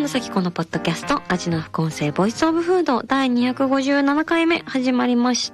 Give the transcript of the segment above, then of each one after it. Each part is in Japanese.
野咲子のポッドキャスト、味の副音声ボイスオブフード第257回目始まりました。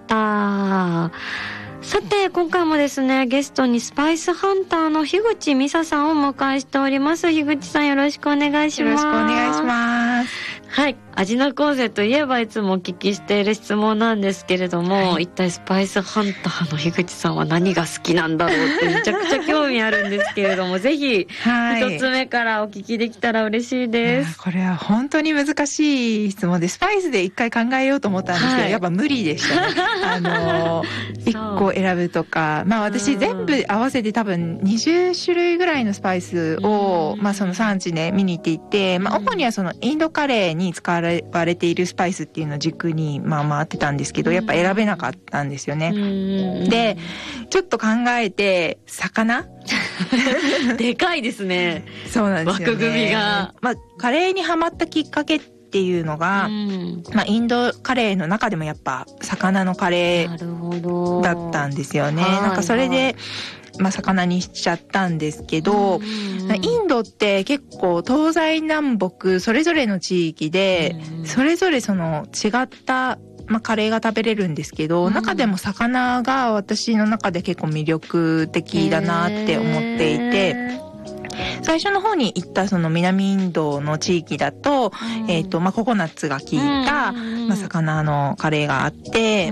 さて今回もですね、ゲストにスパイスハンターの樋口美沙さんをお迎えしております。樋口さんよろしくお願いします。 よろしくお願いします。 はい、味の副音声といえばいつもお聞きしている質問なんですけれども、一体スパイスハンターの樋口さんは何が好きなんだろうってめちゃくちゃ興味あるんですけれどもぜひ一つ目からお聞きできたら嬉しいです。 これは本当に難しい質問で、スパイスで一回考えようと思ったんですけど、やっぱ無理でしたね。一個選ぶとか、私全部合わせて多分20種類ぐらいのスパイスを、その産地で見に行っていて、主にはそのインドカレーに使われているスパイスっていうのを軸に回ってたんですけど、やっぱ選べなかったんですよね。で、ちょっと考えて、魚でかいですね。 そうなんですよね。 枠組みが。 カレーにハマったきっかけっていうのが、インドカレーの中でもやっぱ魚のカレーだったんですよね。なんかそれで、魚にしちゃったんですけど、インドって結構東西南北それぞれの地域で、それぞれその違ったカレーが食べれるんですけど、中でも魚が私の中で結構魅力的だなって思っていて、最初の方に行ったその南インドの地域だと、ココナッツが効いた、魚のカレーがあって、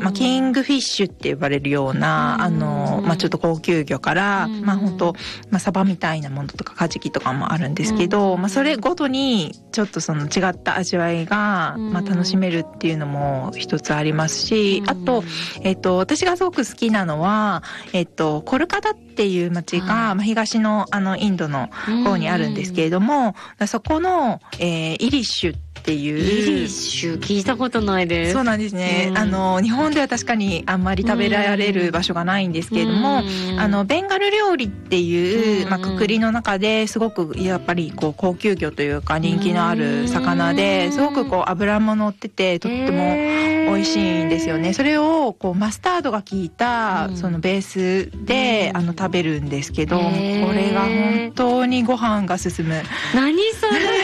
キングフィッシュって呼ばれるような、ちょっと高級魚から、本当サバみたいなものとかカジキとかもあるんですけど、それごとにちょっとその違った味わいが、楽しめるっていうのも一つありますし、あと、私がすごく好きなのは、コルカタっていう街が、東のインドの方にあるんですけれども、そこの、イリッシュっていう。 イリッシュ聞いたことないです。 そうなんですね。日本では確かにあんまり食べられる場所がないんですけれども、ベンガル料理っていう、くくりの中ですごくやっぱりこう高級魚というか人気のある魚で、すごくこう脂も乗っててとっても美味しいんですよね。それをこうマスタードが効いたそのベースで食べるんですけど、これが本当にご飯が進む。 何それ